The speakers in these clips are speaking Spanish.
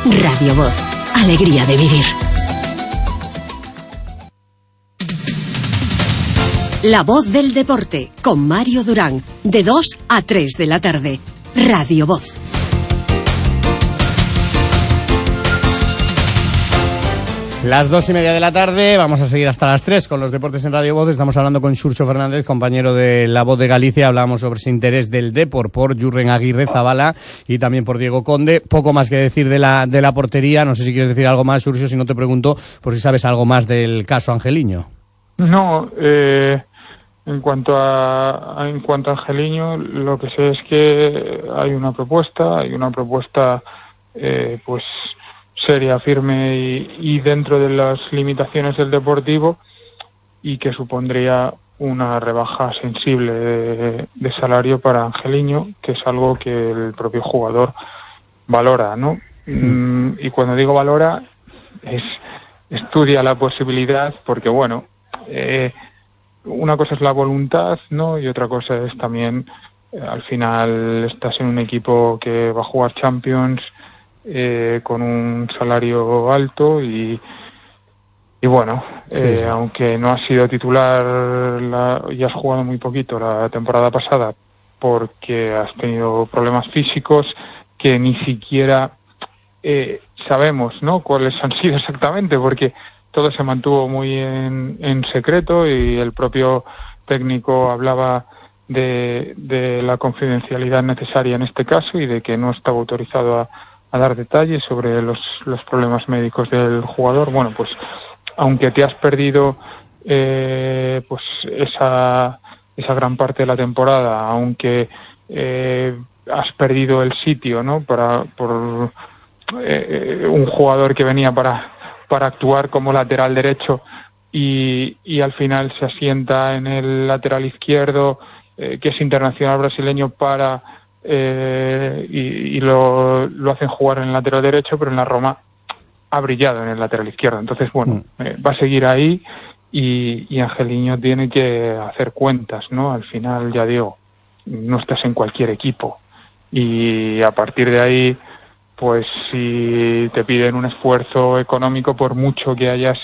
Radio Voz, alegría de vivir. La Voz del Deporte, con Mario Durán, de 2 a 3 de la tarde. Radio Voz. Las 2:30 de la tarde, vamos a seguir hasta las 3 con los deportes en Radio Voz. Estamos hablando con Xurxo Fernández, compañero de La Voz de Galicia. Hablamos sobre ese interés del Depor por Jurren Aguirre Zabala y también por Diego Conde. Poco más que decir de la portería. No sé si quieres decir algo más, Xurxo, si no te pregunto por si sabes algo más del caso Angeliño. No, en cuanto a Angeliño, lo que sé es que hay una propuesta pues seria, firme y dentro de las limitaciones del Deportivo, y que supondría una rebaja sensible de salario para Angeliño, que es algo que el propio jugador valora, ¿no? Y cuando digo valora, estudia la posibilidad, porque bueno, una cosa es la voluntad, ¿no? Y otra cosa es también, al final estás en un equipo que va a jugar Champions, con un salario alto y bueno, sí. Aunque no has sido titular y has jugado muy poquito la temporada pasada porque has tenido problemas físicos que ni siquiera sabemos, ¿no?, cuáles han sido exactamente, porque todo se mantuvo muy en secreto y el propio técnico hablaba de la confidencialidad necesaria en este caso y de que no estaba autorizado a dar detalles sobre los problemas médicos del jugador. Bueno, pues aunque te has perdido pues esa gran parte de la temporada, aunque has perdido el sitio, ¿no?, por un jugador que venía para actuar como lateral derecho y al final se asienta en el lateral izquierdo, que es internacional brasileño, y lo hacen jugar en el lateral derecho, pero en la Roma ha brillado en el lateral izquierdo. Entonces, bueno, va a seguir ahí y Angeliño tiene que hacer cuentas, ¿no? Al final, ya digo, no estás en cualquier equipo y a partir de ahí, pues si te piden un esfuerzo económico, por mucho que hayas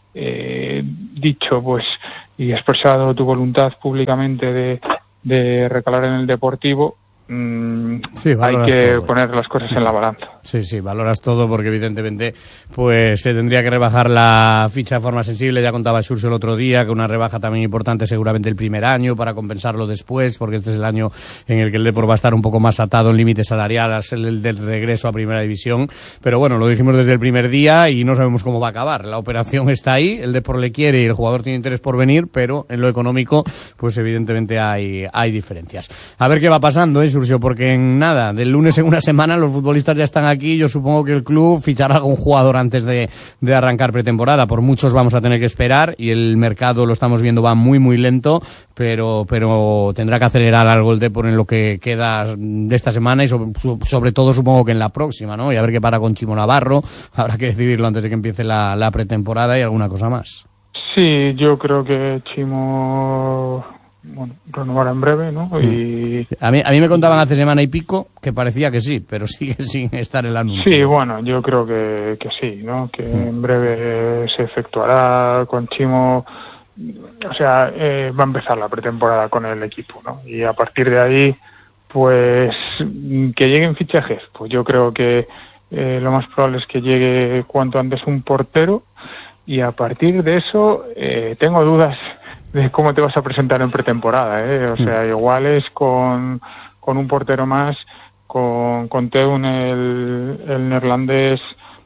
dicho pues y expresado tu voluntad públicamente de recalar en el Deportivo, sí, hay que todo, poner las cosas en la balanza. Sí, valoras todo, porque evidentemente pues se tendría que rebajar la ficha de forma sensible. Ya contaba Xurxo el otro día que una rebaja también importante seguramente el primer año para compensarlo después, porque este es el año en el que el Depor va a estar un poco más atado en límite salarial al ser el del regreso a Primera División. Pero bueno, lo dijimos desde el primer día y no sabemos cómo va a acabar. La operación está ahí, el Depor le quiere y el jugador tiene interés por venir, pero en lo económico pues evidentemente hay diferencias. A ver qué va pasando, Xurxo, porque en nada, del lunes en una semana los futbolistas ya están aquí. Yo supongo que el club fichará a algún jugador antes de arrancar pretemporada. Por muchos vamos a tener que esperar y el mercado, lo estamos viendo, va muy muy lento, pero tendrá que acelerar algo el Depor en lo que queda de esta semana y sobre todo supongo que en la próxima, ¿no? Y a ver qué para con Chimo Navarro. Habrá que decidirlo antes de que empiece la pretemporada y alguna cosa más. Sí, yo creo que Chimo, bueno, renovará en breve, ¿no? Y a mí me contaban hace semana y pico que parecía que sí, pero sigue sin estar el anuncio. Sí, bueno, yo creo que sí, ¿no? Que en breve se efectuará con Chimo. O sea, va a empezar la pretemporada con el equipo, ¿no? Y a partir de ahí, pues que lleguen fichajes, pues yo creo que lo más probable es que llegue cuanto antes un portero, y a partir de eso tengo dudas de cómo te vas a presentar en pretemporada, O sea, igual es con un portero más, con Teun, el neerlandés,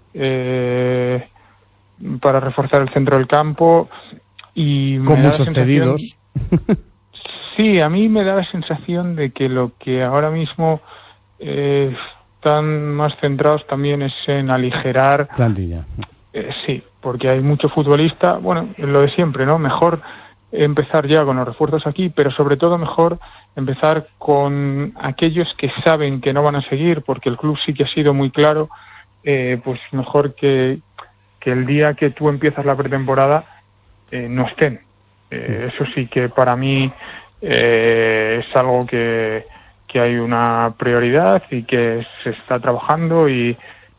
para reforzar el centro del campo, y con muchos cedidos. Sí, a mí me da la sensación de que lo que ahora mismo están más centrados también es en aligerar plantilla. Sí, porque hay mucho futbolista, bueno, lo de siempre, ¿no? Mejor empezar ya con los refuerzos aquí, pero sobre todo mejor empezar con aquellos que saben que no van a seguir, porque el club sí que ha sido muy claro, pues mejor que el día que tú empiezas la pretemporada no estén. Eso sí que para mí es algo que hay una prioridad y que se está trabajando, y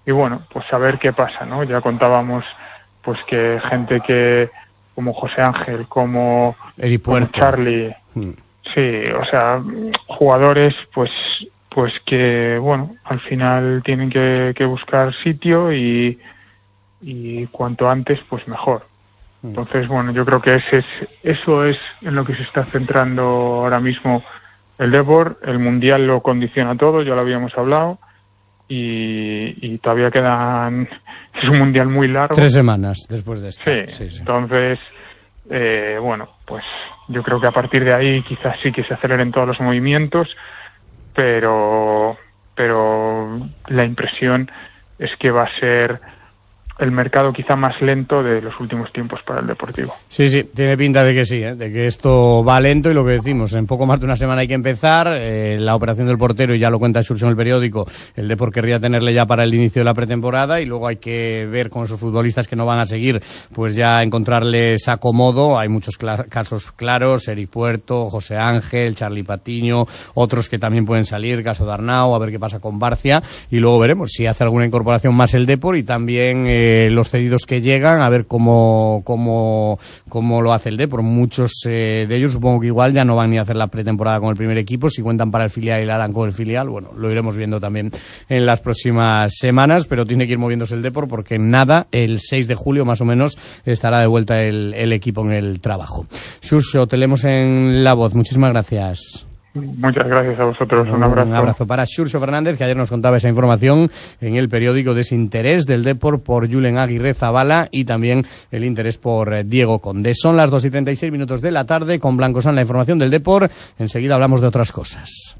bueno, pues a ver qué pasa, ¿no? Ya contábamos pues que gente que como José Ángel, como Charlie, sí, o sea, jugadores pues que, bueno, al final tienen que buscar sitio y cuanto antes pues mejor. Entonces, bueno, yo creo que eso es en lo que se está centrando ahora mismo el Depor. El Mundial lo condiciona todo, ya lo habíamos hablado, y todavía es un Mundial muy largo. 3 semanas después de esto. Sí. Entonces, bueno, pues yo creo que a partir de ahí quizás sí que se aceleren todos los movimientos, pero la impresión es que va a ser el mercado quizá más lento de los últimos tiempos para el Deportivo. Sí, tiene pinta de que sí, de que esto va lento, y lo que decimos, en poco más de una semana hay que empezar. La operación del portero, y ya lo cuenta Xurxo en el periódico, el Depor querría tenerle ya para el inicio de la pretemporada, y luego hay que ver con esos futbolistas que no van a seguir, pues ya encontrarles acomodo. Hay muchos casos claros, Eric Puerto, José Ángel, Charlie Patiño, otros que también pueden salir, caso de Arnau, a ver qué pasa con Barcia, y luego veremos si hace alguna incorporación más el Depor, y también los cedidos que llegan, a ver cómo lo hace el Depor. Muchos de ellos supongo que igual ya no van ni a hacer la pretemporada con el primer equipo, si cuentan para el filial y la harán con el filial. Bueno, lo iremos viendo también en las próximas semanas, pero tiene que ir moviéndose el Depor, porque nada, el 6 de julio más o menos estará de vuelta el equipo en el trabajo. Xurxo, te leemos en La Voz. Muchísimas gracias. Muchas gracias a vosotros, un abrazo. Un abrazo para Xurxo Fernández, que ayer nos contaba esa información en el periódico de ese interés del Depor por Julen Aguirre Zabala, y también el interés por Diego Conde. Son las 2:36 de la tarde, con Blancosan la información del Depor. Enseguida hablamos de otras cosas.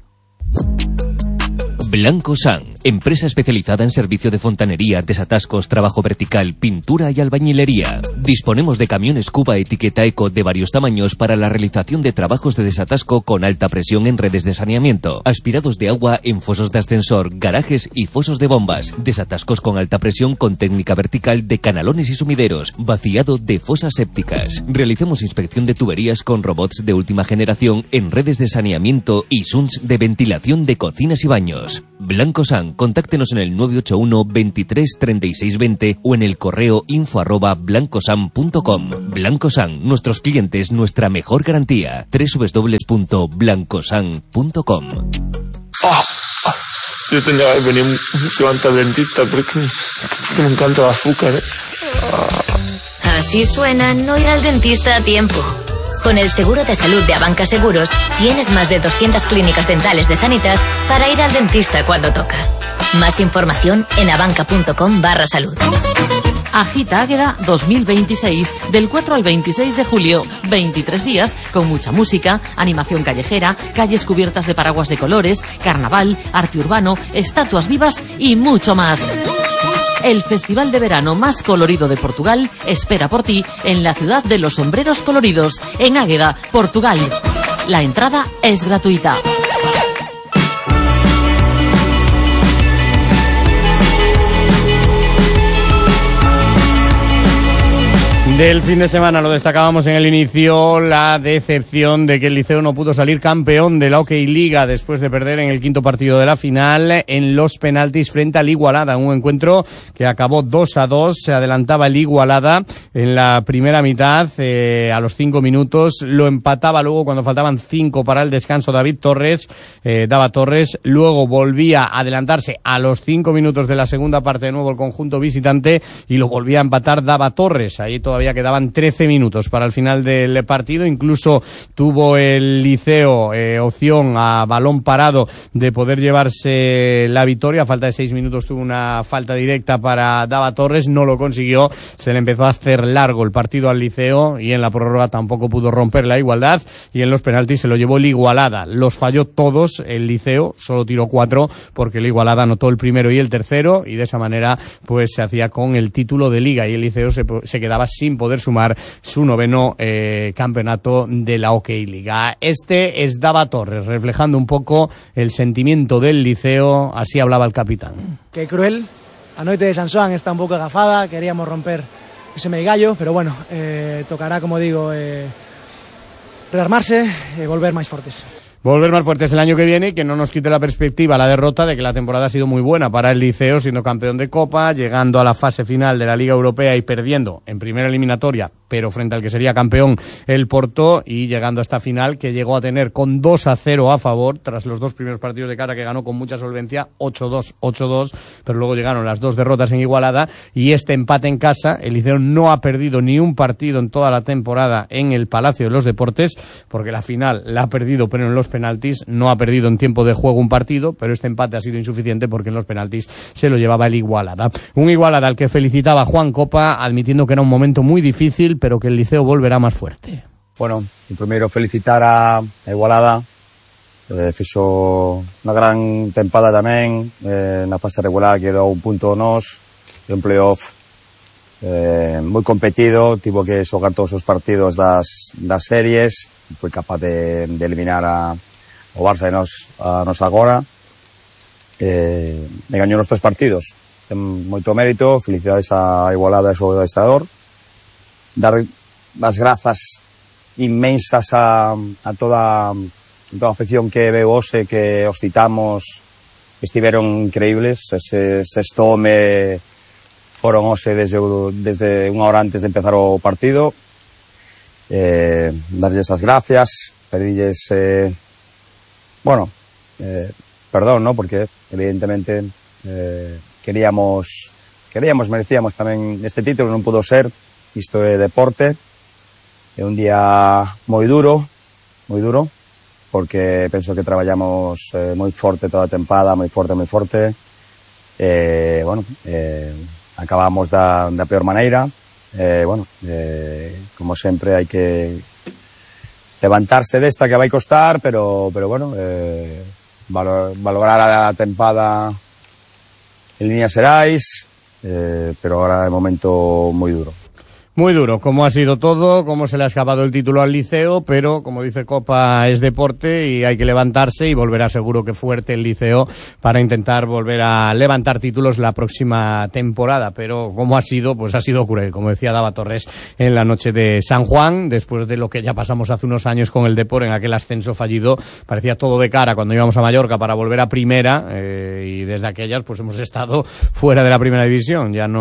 Blancosan, empresa especializada en servicio de fontanería, desatascos, trabajo vertical, pintura y albañilería. Disponemos de camiones Cuba etiqueta Eco de varios tamaños para la realización de trabajos de desatasco con alta presión en redes de saneamiento, aspirados de agua en fosos de ascensor, garajes y fosos de bombas, desatascos con alta presión con técnica vertical de canalones y sumideros, vaciado de fosas sépticas. Realizamos inspección de tuberías con robots de última generación en redes de saneamiento y sunts de ventilación de cocinas y baños. Blancosan, contáctenos en el 981 23 36 20 o en el correo info@blancosan.com. Blancosan, nuestros clientes, nuestra mejor garantía. www.blancosan.com. Yo tenía que venir mucho antes al dentista porque me encanta el azúcar. Así suena no ir al dentista a tiempo. Con el seguro de salud de Abanca Seguros, tienes más de 200 clínicas dentales de Sanitas para ir al dentista cuando toca. Más información en abanca.com/salud. Agita Águeda 2026, del 4 al 26 de julio. 23 días con mucha música, animación callejera, calles cubiertas de paraguas de colores, carnaval, arte urbano, estatuas vivas y mucho más. El festival de verano más colorido de Portugal espera por ti en la ciudad de los sombreros coloridos, en Águeda, Portugal. La entrada es gratuita. Del fin de semana lo destacábamos en el inicio, la decepción de que el Liceo no pudo salir campeón de la Hockey Liga después de perder en el quinto partido de la final en los penaltis frente al Igualada, un encuentro que acabó 2-2, se adelantaba el Igualada en la primera mitad, a los 5 minutos, lo empataba luego cuando faltaban 5 para el descanso Dava Torres, luego volvía a adelantarse a los 5 minutos de la segunda parte de nuevo el conjunto visitante y lo volvía a empatar Dava Torres, ahí todavía quedaban 13 minutos para el final del partido, incluso tuvo el Liceo opción a balón parado de poder llevarse la victoria, a falta de 6 minutos tuvo una falta directa para Dava Torres, no lo consiguió, se le empezó a hacer largo el partido al Liceo y en la prórroga tampoco pudo romper la igualdad y en los penaltis se lo llevó el Igualada, los falló todos el Liceo, solo tiró 4 porque el Igualada anotó el primero y el tercero y de esa manera pues se hacía con el título de Liga y el Liceo se quedaba sin poder sumar su 9º campeonato de la Hockey Liga. Este es Dava Torres, reflejando un poco el sentimiento del Liceo, así hablaba el capitán. Qué cruel, a noite de San Xoán está un pouco agafada, queríamos romper ese meigallo, pero bueno, tocará, como digo, rearmarse e volver máis fortes. volver más fuertes el año que viene y que no nos quite la perspectiva, la derrota, de que la temporada ha sido muy buena para el Liceo, siendo campeón de Copa, llegando a la fase final de la Liga Europea y perdiendo en primera eliminatoria, pero frente al que sería campeón el Porto, y llegando a esta final que llegó a tener con 2-0 a favor tras los dos primeros partidos de cara, que ganó con mucha solvencia, 8-2, 8-2, pero luego llegaron las dos derrotas en Igualada y este empate en casa. El Liceo no ha perdido ni un partido en toda la temporada en el Palacio de los Deportes, porque la final la ha perdido, pero en los penaltis. No ha perdido en tiempo de juego un partido, pero este empate ha sido insuficiente porque en los penaltis se lo llevaba el Igualada. Un Igualada al que felicitaba Juan Copa, admitiendo que era un momento muy difícil, pero que el Liceo volverá más fuerte. Bueno, primeiro felicitar a Igualada, fixo unha gran tempada tamén, na fase regular quedou un punto nos, e un playoff moi competido, tivo que xogar todos os partidos das series, foi capaz de eliminar o Barça a nos agora, e gañou nos 3 partidos. Ten moito mérito, felicidades a Igualada e ao seu adestrador, dar as grazas inmensas a toda a afección que veu hoxe, que os citamos, estiveron increíbles. Ese sexto home foron hoxe desde unha hora antes de empezar o partido. Darlles as gracias, pedilles perdón, ¿no? Porque evidentemente merecíamos tamén este título, non pudo ser. Isto é deporte, é un día moi duro, porque penso que traballamos moi forte toda a tempada, moi forte. Acabamos da peor maneira. Como sempre hai que levantarse desta, que vai costar, pero valorar a tempada en líneas xerais, pero ahora é un momento moi duro. Muy duro, como ha sido todo, cómo se le ha escapado el título al Liceo, pero como dice Copa, es deporte y hay que levantarse, y volverá seguro que fuerte el Liceo para intentar volver a levantar títulos la próxima temporada. Pero como ha sido, pues ha sido cruel, como decía Dava Torres en la noche de San Juan, después de lo que ya pasamos hace unos años con el Depor en aquel ascenso fallido. Parecía todo de cara cuando íbamos a Mallorca para volver a primera, y desde aquellas pues hemos estado fuera de la primera división. Ya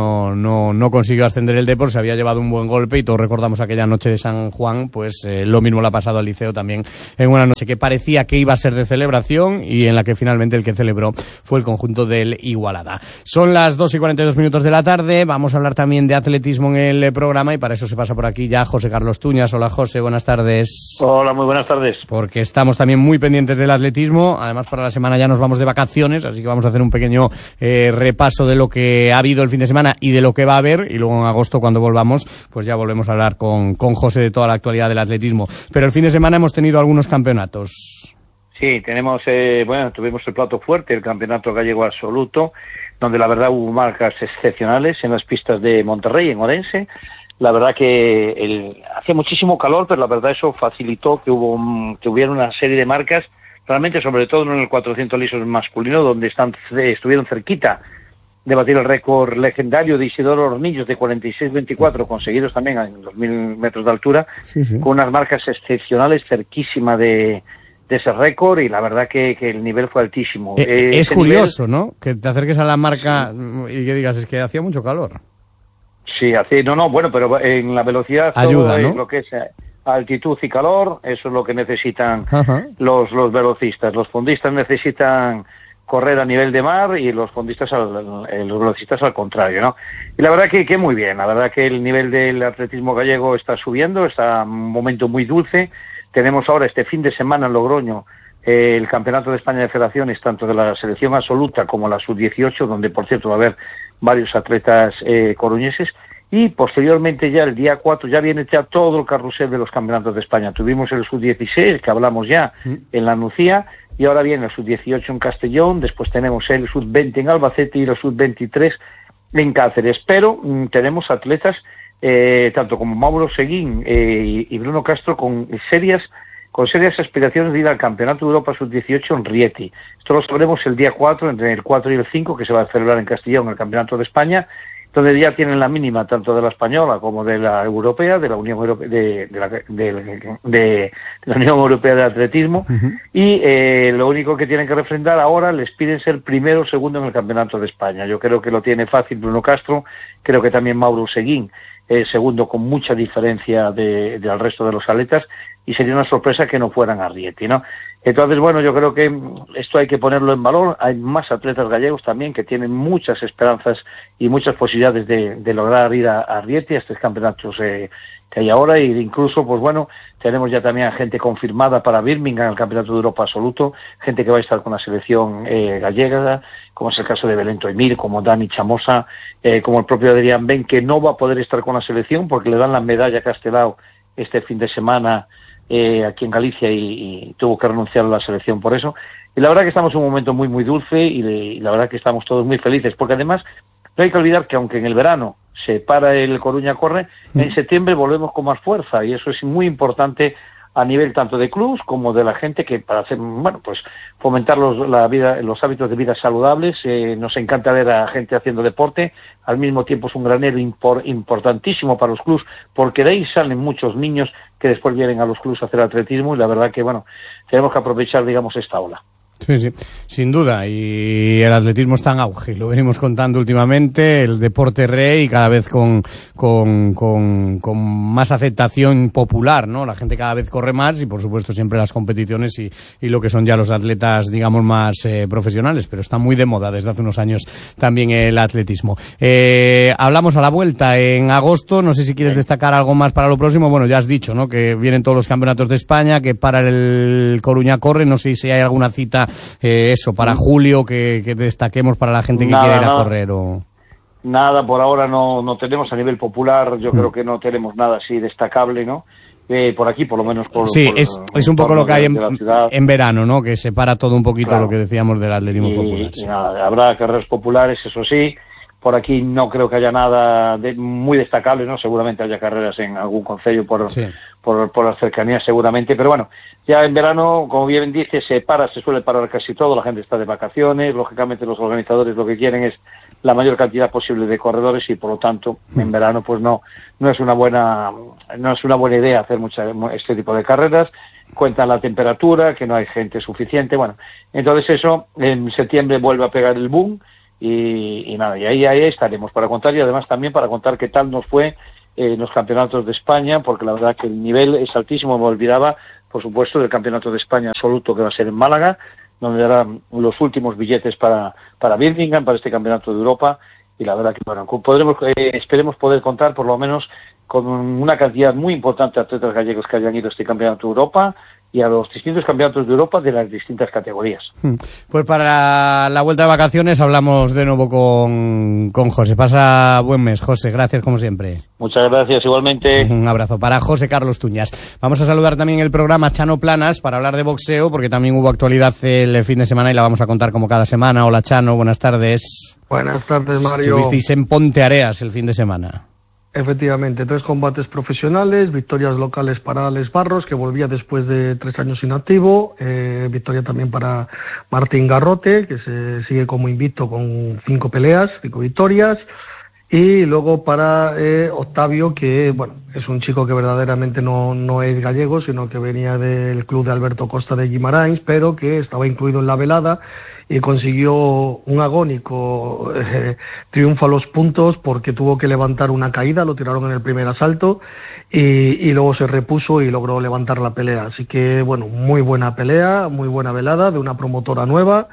no consiguió ascender el Depor, se había llevado un buen golpe, y todos recordamos aquella noche de San Juan. Pues lo mismo le ha pasado al Liceo también, en una noche que parecía que iba a ser de celebración y en la que finalmente el que celebró fue el conjunto del Igualada. Son las 2:42 de la tarde, vamos a hablar también de atletismo en el programa, y para eso se pasa por aquí ya José Carlos Tuñas. Hola José, buenas tardes. Hola, muy buenas tardes. Porque estamos también muy pendientes del atletismo, además para la semana ya nos vamos de vacaciones, así que vamos a hacer un pequeño repaso de lo que ha habido el fin de semana y de lo que va a haber, y luego en agosto, cuando volvamos, pues ya volvemos a hablar con José de toda la actualidad del atletismo. Pero el fin de semana hemos tenido algunos campeonatos. Sí, tenemos, tuvimos el plato fuerte, el campeonato gallego absoluto, donde la verdad hubo marcas excepcionales en las pistas de Monterrey, en Orense. La verdad que hacía muchísimo calor, pero la verdad eso facilitó que hubiera una serie de marcas, realmente sobre todo en el 400 lisos masculino, donde estuvieron cerquita de batir el récord legendario de Isidoro Hornillos de 46-24, conseguidos también en 2000 metros de altura, sí. Con unas marcas excepcionales cerquísima de ese récord, y la verdad que el nivel fue altísimo. Es curioso, ¿no? Que te acerques a la marca, sí, y que digas, es que hacía mucho calor. Sí, bueno, pero en la velocidad ayuda, todo, ¿no? Lo que es altitud y calor, eso es lo que necesitan los velocistas. Los fondistas necesitan correr a nivel de mar, y los fondistas, los velocistas al contrario, ¿no? Y la verdad que muy bien, la verdad que el nivel del atletismo gallego está subiendo, está en un momento muy dulce. Tenemos ahora este fin de semana en Logroño el Campeonato de España de Federaciones, tanto de la selección absoluta como la sub-18, donde por cierto va a haber varios atletas coruñeses, y posteriormente ya el día 4 ya viene ya todo el carrusel de los campeonatos de España. Tuvimos el sub-16, que hablamos ya, en la Nucía, y ahora viene el sub-18 en Castellón, después tenemos el sub-20 en Albacete y el sub-23 en Cáceres. Pero tenemos atletas, tanto como Mauro Seguín y Bruno Castro, con serias aspiraciones de ir al Campeonato de Europa sub-18 en Rieti. Esto lo sabremos el día 4, entre el 4 y el 5, que se va a celebrar en Castellón, el Campeonato de España. Entonces ya tienen la mínima tanto de la española como de la europea, de la Unión Europea de la Unión Europea de Atletismo, y lo único que tienen que refrendar ahora, les piden ser primero o segundo en el Campeonato de España. Yo creo que lo tiene fácil Bruno Castro, creo que también Mauro Seguín, segundo con mucha diferencia del resto de los atletas, y sería una sorpresa que no fueran a Rieti, ¿no? Entonces, bueno, yo creo que esto hay que ponerlo en valor. Hay más atletas gallegos también que tienen muchas esperanzas y muchas posibilidades de lograr ir a Rieti, a estos campeonatos que hay ahora, e incluso, pues bueno, tenemos ya también a gente confirmada para Birmingham, el Campeonato de Europa Absoluto, gente que va a estar con la selección gallega, como es el caso de Belén Toimir, como Dani Chamosa, como el propio Adrián Ben, que no va a poder estar con la selección porque le dan la medalla a Castelao este fin de semana aquí en Galicia y tuvo que renunciar a la selección por eso. Y la verdad que estamos en un momento muy muy dulce y la verdad que estamos todos muy felices, porque además no hay que olvidar que aunque en el verano se para el Coruña Corre, en septiembre volvemos con más fuerza, y eso es muy importante a nivel tanto de clubs como de la gente, que para hacer, bueno, pues fomentar los hábitos de vida saludables. Nos encanta ver a gente haciendo deporte, al mismo tiempo es un granero importantísimo para los clubs, porque de ahí salen muchos niños que después vienen a los clubs a hacer atletismo, y la verdad que, bueno, tenemos que aprovechar, digamos, esta ola. Sí, sí, sin duda, y el atletismo está en auge, lo venimos contando últimamente, el deporte rey, cada vez con más aceptación popular, ¿no? La gente cada vez corre más, y por supuesto siempre las competiciones y lo que son ya los atletas, digamos, más profesionales, pero está muy de moda desde hace unos años también el atletismo. Hablamos a la vuelta en agosto, no sé si quieres destacar algo más para lo próximo. Bueno, ya has dicho, ¿no?, que vienen todos los campeonatos de España, que para el Coruña Corre, no sé si hay alguna cita para julio que destaquemos para la gente que quiera ir a correr. Nada, por ahora no tenemos a nivel popular, yo creo que no tenemos nada así destacable, ¿no? Por aquí, por lo menos. Es un poco lo que hay en verano, ¿no? Que separa todo un poquito, claro, lo que decíamos del atletismo popular. Y nada, habrá carreras populares, eso sí. Por aquí no creo que haya nada muy destacable, ¿no? Seguramente haya carreras en algún concello por las cercanías, seguramente. Pero bueno, ya en verano, como bien dice, se suele parar casi todo. La gente está de vacaciones. Lógicamente los organizadores lo que quieren es la mayor cantidad posible de corredores, y por lo tanto en verano pues no es una buena idea hacer este tipo de carreras. Cuentan la temperatura, que no hay gente suficiente. Bueno, entonces eso en septiembre vuelve a pegar el boom. Y nada, y ahí estaremos para contar, y además también para contar qué tal nos fue en los campeonatos de España, porque la verdad que el nivel es altísimo. Me olvidaba, por supuesto, del campeonato de España absoluto, que va a ser en Málaga, donde darán los últimos billetes para Birmingham, para este campeonato de Europa. Y la verdad que, bueno, esperemos poder contar por lo menos con una cantidad muy importante de atletas gallegos que hayan ido a este campeonato de Europa y a los distintos campeonatos de Europa de las distintas categorías. Pues para la vuelta de vacaciones hablamos de nuevo con José. Pasa buen mes, José. Gracias como siempre. Muchas gracias, igualmente. Un abrazo para José Carlos Tuñas. Vamos a saludar también el programa Chano Planas para hablar de boxeo, porque también hubo actualidad el fin de semana y la vamos a contar como cada semana. Hola, Chano, buenas tardes. Buenas tardes, Mario. Estuvisteis en Ponteareas el fin de semana. Efectivamente, 3 combates profesionales, victorias locales para Alex Barros, que volvía después de 3 años inactivo, victoria también para Martín Garrote, que se sigue como invicto con 5 peleas, 5 victorias, y luego para Octavio, que bueno, es un chico que verdaderamente no es gallego, sino que venía del club de Alberto Costa de Guimarães, pero que estaba incluido en la velada, y consiguió un agónico triunfo a los puntos, porque tuvo que levantar una caída, lo tiraron en el primer asalto y luego se repuso y logró levantar la pelea. Así que bueno, muy buena pelea, muy buena velada de una promotora nueva,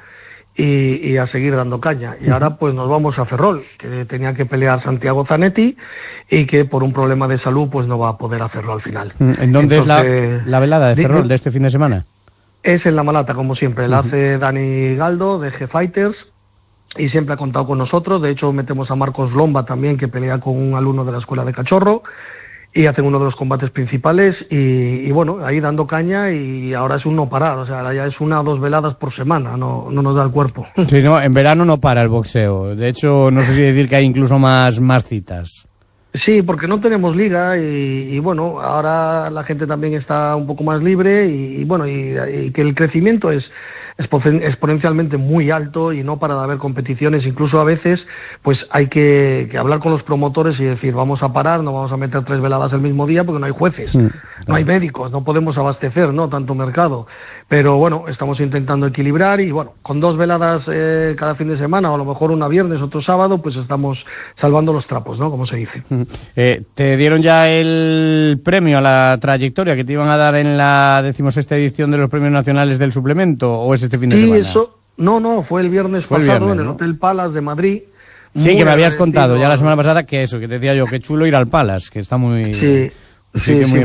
y a seguir dando caña. Y ahora pues nos vamos a Ferrol, que tenía que pelear Santiago Zanetti y que por un problema de salud pues no va a poder hacerlo al final. ¿En dónde es la velada de Ferrol de este fin de semana? Es en La Malata, como siempre. La hace Dani Galdo, de G-Fighters, y siempre ha contado con nosotros. De hecho, metemos a Marcos Lomba también, que pelea con un alumno de la Escuela de Cachorro, y hacen uno de los combates principales. Y bueno, ahí dando caña, y ahora es un no parar. O sea, ya es 1 o 2 veladas por semana, no nos da el cuerpo. Sí, no, en verano no para el boxeo. De hecho, no sé si decir que hay incluso más citas. Sí, porque no tenemos liga y bueno, ahora la gente también está un poco más libre y bueno, y que el crecimiento es exponencialmente muy alto y no para de haber competiciones. Incluso a veces pues hay que hablar con los promotores y decir, vamos a parar, no vamos a meter 3 veladas el mismo día porque no hay jueces, no hay médicos, no podemos abastecer, ¿no?, tanto mercado. Pero bueno, estamos intentando equilibrar y bueno, con 2 veladas cada fin de semana, o a lo mejor una viernes, otro sábado, pues estamos salvando los trapos, ¿no?, como se dice. ¿Te dieron ya el premio a la trayectoria que te iban a dar en la 16ª edición de los Premios Nacionales del Suplemento, o es este fin de semana? Eso, no, fue el viernes pasado, en el Hotel Palace de Madrid. Sí, que me habías contado ya la semana pasada que te decía yo, qué chulo ir al Palace, que está muy... Sí, muy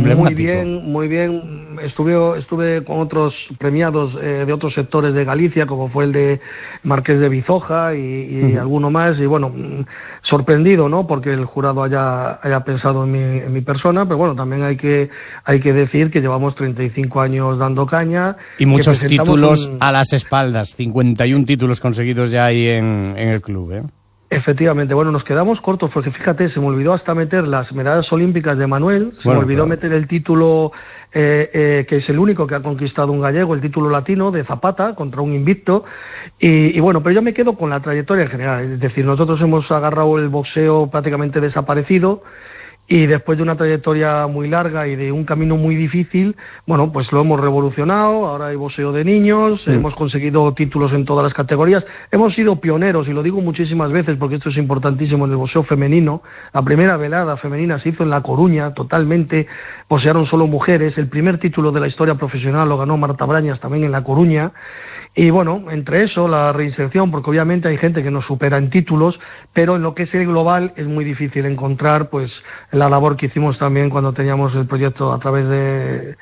bien. Estuve con otros premiados de otros sectores de Galicia, como fue el de Marqués de Bizoja y alguno más, y bueno, sorprendido, ¿no?, porque el jurado haya pensado en mi persona, pero bueno, también hay que decir que llevamos 35 años dando caña. Y muchos títulos a las espaldas, 51 títulos conseguidos ya ahí en el club, ¿eh? Efectivamente, bueno, nos quedamos cortos porque fíjate, se me olvidó hasta meter las medallas olímpicas de Manuel, me olvidó meter el título que es el único que ha conquistado un gallego, el título latino de Zapata contra un invicto, y bueno, pero yo me quedo con la trayectoria en general, es decir, nosotros hemos agarrado el boxeo prácticamente desaparecido, y después de una trayectoria muy larga y de un camino muy difícil, bueno, pues lo hemos revolucionado, ahora hay boxeo de niños, hemos conseguido títulos en todas las categorías, hemos sido pioneros, y lo digo muchísimas veces porque esto es importantísimo, en el boxeo femenino. La primera velada femenina se hizo en La Coruña, totalmente, boxearon solo mujeres, el primer título de la historia profesional lo ganó Marta Brañas también en La Coruña. Y bueno, entre eso, la reinserción, porque obviamente hay gente que nos supera en títulos, pero en lo que es el global es muy difícil encontrar, pues, la labor que hicimos también cuando teníamos el proyecto a través de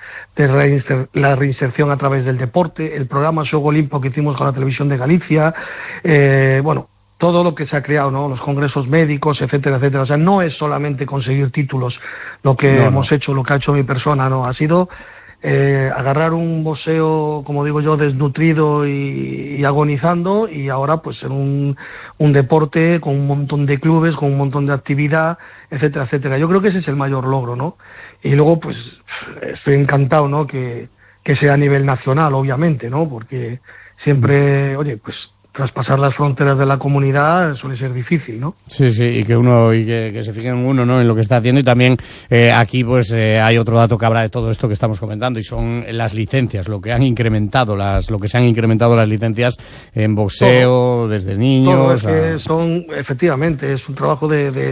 la reinserción a través del deporte, el programa Xogo Limpo que hicimos con la Televisión de Galicia, bueno, todo lo que se ha creado, ¿no?, los congresos médicos, etcétera, etcétera. O sea, no es solamente conseguir títulos lo que hemos hecho, lo que ha hecho mi persona, no, ha sido agarrar un boxeo, como digo yo, desnutrido y agonizando, y ahora pues ser un deporte con un montón de clubes, con un montón de actividad, etcétera, etcétera. Yo creo que ese es el mayor logro, ¿no? Y luego pues estoy encantado, ¿no?, que sea a nivel nacional, obviamente, ¿no?, porque siempre, oye, pues traspasar las fronteras de la comunidad suele ser difícil, ¿no? Sí, y que se fijen uno, ¿no?, en lo que está haciendo. Y también aquí pues hay otro dato que habla de todo esto que estamos comentando, y son las licencias, lo que se han incrementado las licencias en boxeo desde niños. Efectivamente, es un trabajo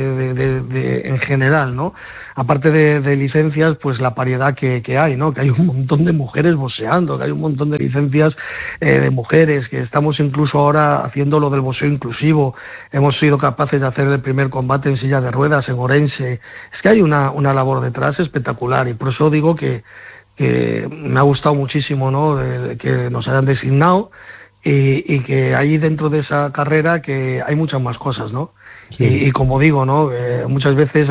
de en general, ¿no? Aparte de licencias, pues la variedad que hay, ¿no? Que hay un montón de mujeres boxeando, que hay un montón de licencias de mujeres, que estamos incluso ahora haciendo lo del boxeo inclusivo. Hemos sido capaces de hacer el primer combate en silla de ruedas en Orense. Es que hay una labor detrás espectacular, y por eso digo que me ha gustado muchísimo, ¿no?, que nos hayan designado, y que ahí dentro de esa carrera que hay muchas más cosas, ¿no? Sí. Y como digo, ¿no?, muchas veces,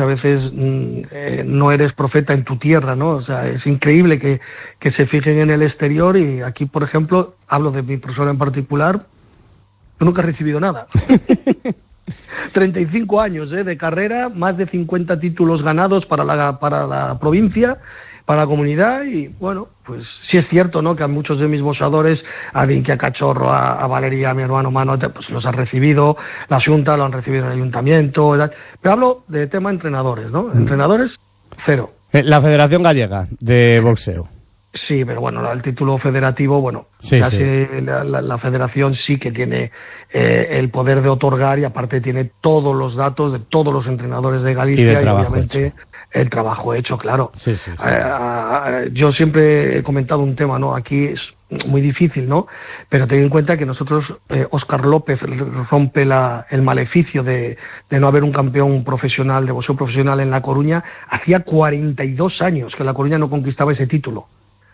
no eres profeta en tu tierra, ¿no? O sea, es increíble que se fijen en el exterior, y aquí, por ejemplo, hablo de mi persona en particular, yo nunca he recibido nada. 35 años de carrera, más de 50 títulos ganados para la provincia, para la comunidad, y bueno, pues sí es cierto, ¿no?, que a muchos de mis boxeadores, a Vinky, a Cachorro, a Valeria, a mi hermano Mano, pues los ha recibido la Junta, lo han recibido en el ayuntamiento, ¿verdad? Pero hablo de tema entrenadores, ¿no? Entrenadores, cero. La Federación Gallega de Boxeo. Sí, pero bueno, el título federativo, bueno, casi la federación sí que tiene el poder de otorgar, y aparte tiene todos los datos de todos los entrenadores de Galicia, y obviamente el trabajo hecho, claro. Sí. Yo siempre he comentado un tema, ¿no? Aquí es muy difícil, ¿no? Pero ten en cuenta que nosotros, Óscar López rompe el maleficio de no haber un campeón profesional, de boxeo profesional en La Coruña. Hacía 42 años que La Coruña no conquistaba ese título.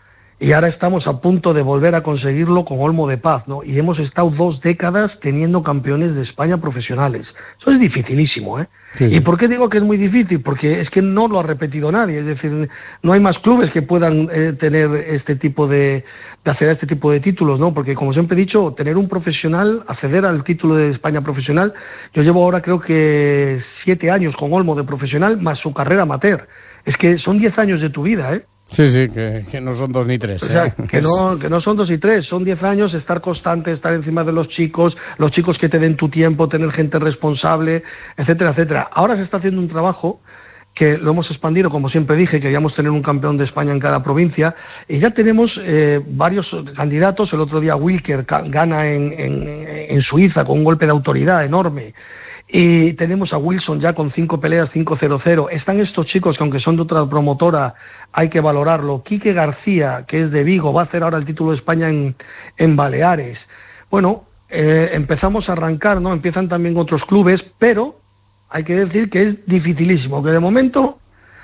y ahora estamos a punto de volver a conseguirlo con Olmo de Paz, ¿no? Y hemos estado 2 décadas teniendo campeones de España profesionales. Eso es dificilísimo, ¿eh? Sí, sí. ¿Y por qué digo que es muy difícil? Porque es que no lo ha repetido nadie, es decir, no hay más clubes que puedan tener este tipo de hacer este tipo de títulos, ¿no? Porque, como siempre he dicho, tener un profesional, acceder al título de España profesional, yo llevo ahora creo que 7 años con Olmo de profesional, más su carrera amateur. Es que son 10 años de tu vida, ¿eh? Sí, sí, que no son 2 ni 3. O sea, que no son 2 y 3, son 10 años, estar constante, estar encima de los chicos que te den tu tiempo, tener gente responsable, etcétera, etcétera. Ahora se está haciendo un trabajo que lo hemos expandido, como siempre dije, queríamos tener un campeón de España en cada provincia, y ya tenemos varios candidatos. El otro día Wilker gana en Suiza con un golpe de autoridad enorme. Y tenemos a Wilson ya con 5 peleas, 5-0-0. Están estos chicos que, aunque son de otra promotora, hay que valorarlo. Quique García, que es de Vigo, va a hacer ahora el título de España en Baleares. Bueno, empezamos a arrancar, ¿no? Empiezan también otros clubes, pero hay que decir que es dificilísimo, que de momento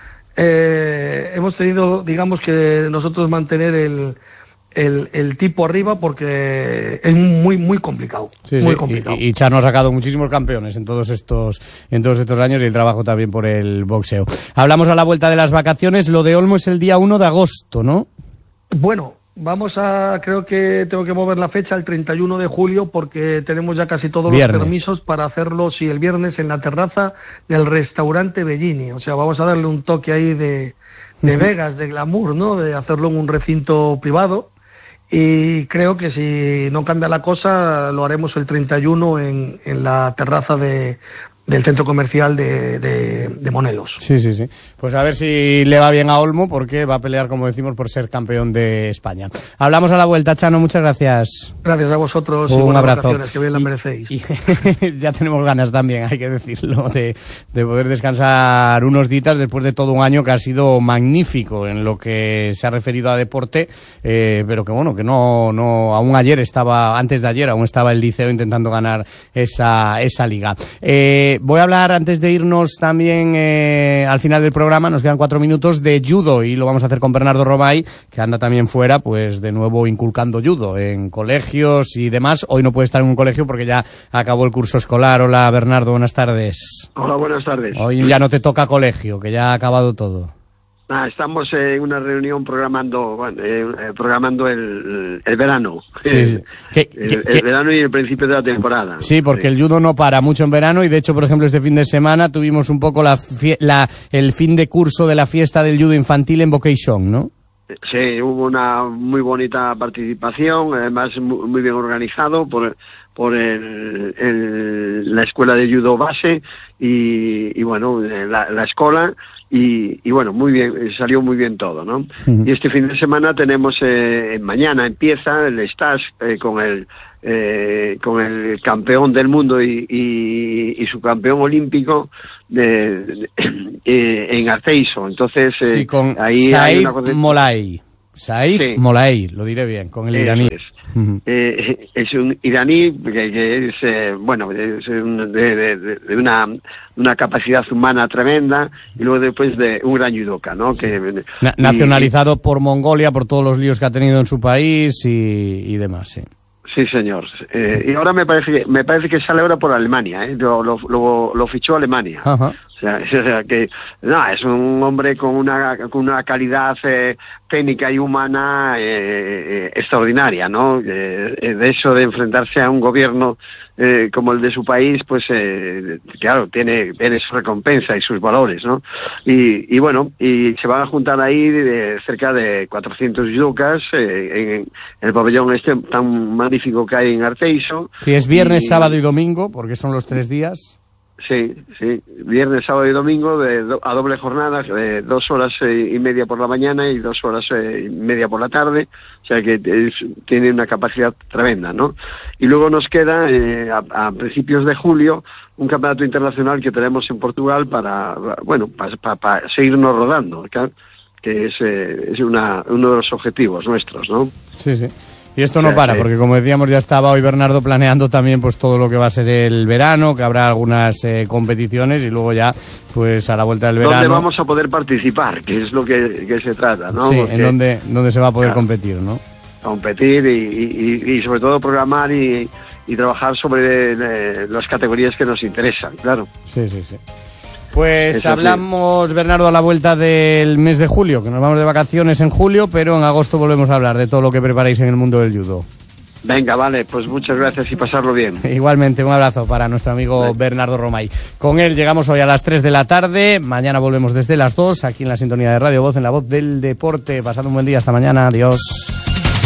hemos tenido, digamos, que nosotros mantener el tipo arriba, porque es muy complicado. Sí, muy complicado. Y Chano ha sacado muchísimos campeones en todos estos años, y el trabajo también por el boxeo. Hablamos a la vuelta de las vacaciones. Lo de Olmo es el día 1 de agosto, ¿no? Bueno, creo que tengo que mover la fecha al 31 de julio, porque tenemos ya casi todos los permisos para hacerlo, sí, el viernes en la terraza del restaurante Bellini. O sea, vamos a darle un toque ahí de Vegas, de glamour, ¿no? De hacerlo en un recinto privado. Y creo que si no cambia la cosa, lo haremos el 31 en la terraza del centro comercial de Monelos. Sí. Pues a ver si le va bien a Olmo, porque va a pelear, como decimos, por ser campeón de España. Hablamos a la vuelta, Chano, muchas gracias. Gracias a vosotros. Un abrazo. Que bien la merecéis. Y ya tenemos ganas también, hay que decirlo, de poder descansar unos días después de todo un año que ha sido magnífico en lo que se ha referido a deporte, pero que bueno, que no aún antes de ayer estaba el Liceo intentando ganar esa liga. Voy a hablar, antes de irnos también al final del programa, nos quedan 4 minutos, de judo, y lo vamos a hacer con Bernardo Romay, que anda también fuera, pues de nuevo inculcando judo en colegios y demás. Hoy no puede estar en un colegio porque ya acabó el curso escolar. Hola Bernardo, buenas tardes. Hola, buenas tardes. Hoy ya no te toca colegio, que ya ha acabado todo. Estamos en una reunión programando el verano. Sí. El verano y el principio de la temporada. Sí, porque el judo no para mucho en verano, y de hecho, por ejemplo, este fin de semana tuvimos un poco el fin de curso de la fiesta del judo infantil en Vocation, ¿no? Sí, hubo una muy bonita participación, además muy bien organizado por la escuela de judo base y bueno, la escuela, y bueno, muy bien, salió muy bien todo, ¿no? Uh-huh. Y este fin de semana tenemos, mañana empieza el stage con el campeón del mundo y su campeón olímpico en Arteiso. Entonces, sí, con ahí Saif Molay. Saif Molay, lo diré bien, con el iraní. Es un iraní que es de una capacidad humana tremenda, y luego después de un gran judoka, ¿no? Nacionalizado por Mongolia, por todos los líos que ha tenido en su país y demás, sí. Sí, señor. Y ahora me parece que sale ahora por Alemania, lo fichó Alemania. Ajá. O sea que es un hombre con una calidad técnica y humana extraordinaria, ¿no? De eso de enfrentarse a un gobierno como el de su país, pues claro, tiene su recompensa y sus valores, ¿no? Y bueno, y se van a juntar ahí cerca de 400 judokas en el pabellón tan magnífico que hay en Arteiso. Sí, es viernes, sábado y domingo, porque son los 3 días. Sí, viernes, sábado y domingo a doble jornada, 2 horas y media por la mañana y 2 horas y media por la tarde, o sea que tiene una capacidad tremenda, ¿no? Y luego nos queda a principios de julio un campeonato internacional que tenemos en Portugal para seguirnos rodando, ¿claro? Que es uno de los objetivos nuestros, ¿no? Sí. Y esto no para, porque como decíamos, ya estaba hoy Bernardo planeando también pues todo lo que va a ser el verano, que habrá algunas competiciones y luego ya pues a la vuelta del verano. ¿Dónde vamos a poder participar? Que es lo que se trata, ¿no? Sí, porque, en donde se va a poder competir, ¿no? Competir y sobre todo programar y trabajar sobre las categorías que nos interesan, claro. Sí. Pues eso hablamos, sí. Bernardo, a la vuelta del mes de julio, que nos vamos de vacaciones en julio, pero en agosto volvemos a hablar de todo lo que preparáis en el mundo del judo. Venga, vale, pues muchas gracias y pasarlo bien. Igualmente, un abrazo para nuestro amigo Bernardo Romay. Con él llegamos hoy a las 3 de la tarde, mañana volvemos desde las 2, aquí en la sintonía de Radio Voz, en la Voz del Deporte. Pasad un buen día, hasta mañana, adiós.